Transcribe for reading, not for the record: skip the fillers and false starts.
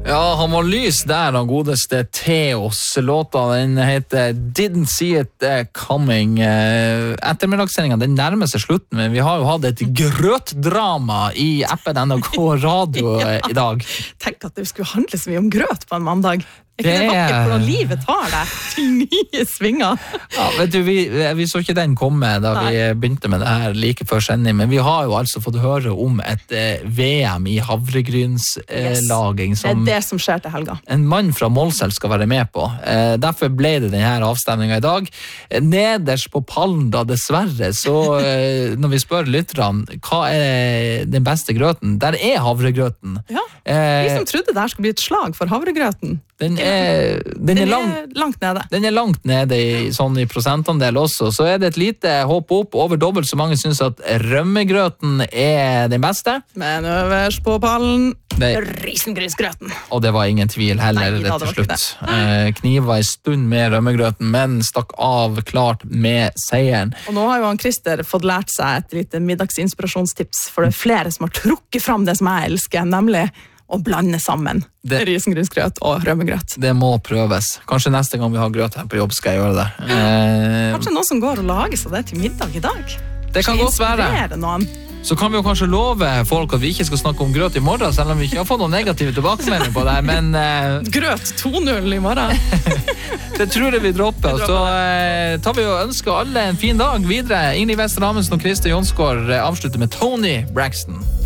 Ja, han var lys der, han godeste Theos. Låta, den heter Didn't See It Coming. Ettermiddagssendingen, den nærmer seg slutten, men vi har jo hatt et grøtdrama i appen NRK Radio i dag. Tenk at det skulle handle så mye om grøt på en mandag. Ikke det vakkert hvordan livet tar deg til nye svinger. Ja, vet du, vi så ikke den komme da vi begynte med det her like før sending, men vi har jo altså fått høre om et VM i havregrynslaging som det som skjer til helga. En mann fra Målselv skal være med på. Derfor ble det denne avstemningen i dag. Nederst på pallen da, dessverre, så når vi spør lytterne, hva den beste grøten? Der havregrøten. Ja, de som trodde det her skulle bli et slag for havregrøten. Den er langt nede. Den er langt nede i prosentandel også. Så det et lite hopp opp. Over dobbelt så mange synes at rømmegrøten er den beste. Men øverst på pallen, risengrynsgrøten. Og det var ingen tvil heller til slutt. Kniva en stund med rømmegrøten, men stakk av klart med seieren. Og nå har jo han Christer fått lært seg et lite middagsinspirasjonstips, for det flere som har trukket fram det som jeg elsker, nemlig å blande sammen risengrynsgrøt og rømmegrøt. Det må prøves. Kanskje neste gang vi har grøt her på jobb skal jeg gjøre det. Kanskje noen som går og lager seg det til middag i dag? Det kan godt være. Så kan vi jo kanskje love folk at vi ikke skal snakke om grøt i morgen, selv om vi ikke har fått noen negative tilbakemeldinger på det, men grøt 2-0 i morgen. Det tror jeg vi dropper. Så tar vi og ønsker alle en fin dag videre. Ingrid Wester Amundsen og Christer Jonsgaard avslutter med Tony Braxton.